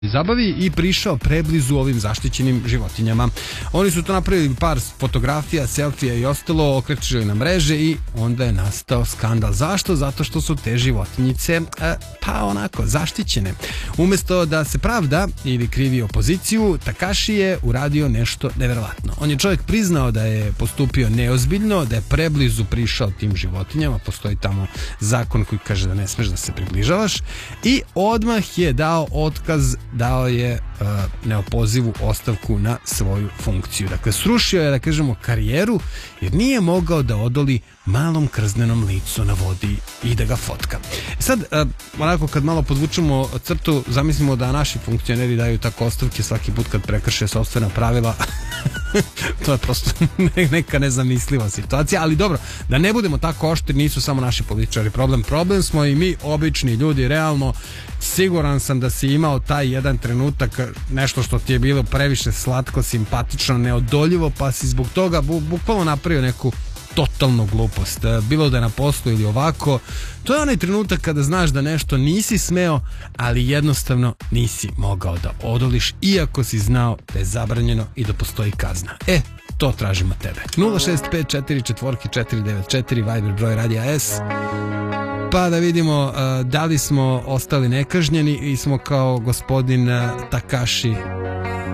zabavi i prišao preblizu ovim zaštićenim životinjama. Oni su to napravili par fotografija, selfija i ostalo, okrećili na mreže i onda je nastao skandal. Zašto? Zato što su te životinjice pa onako zaštićene. Umesto da se pravda ili krivi opoziciju, Takashi je uradio nešto neverovatno. On je čovjek priznao da je postupio neozbiljno, da je preblizu prišao tim životinjama, postoji tamo zakon koji kaže da ne smeš da se približavaš, i odmah je dao otkaz, dao je neopozivu ostavku na svoju funkciju. Dakle, srušio je, da kažemo, karijeru jer nije mogao da odoli malom krznenom licu na vodi i da ga fotka. Sad, onako kad malo podvučemo crtu, zamislimo da naši funkcioneri daju tako ostavke svaki put kad prekrše sopstvena pravila. To je prosto neka nezamisliva situacija, ali dobro, da ne budemo tako oštri, nisu samo naši političari problem smo i mi, obični ljudi, realno. Siguran sam da si imao taj jedan trenutak, nešto što ti je bilo previše slatko, simpatično, neodoljivo, pa si zbog toga bukvalno napravio neku totalnu glupost. Bilo da je na poslu ili ovako. To je onaj trenutak kada znaš da nešto nisi smeo, ali jednostavno nisi mogao da odoliš, iako si znao da je zabranjeno i da postoji kazna. To tražimo tebe. 065449494 Viber broj Radija S. Pa da vidimo da li smo ostali nekažnjeni i smo kao gospodin Takashi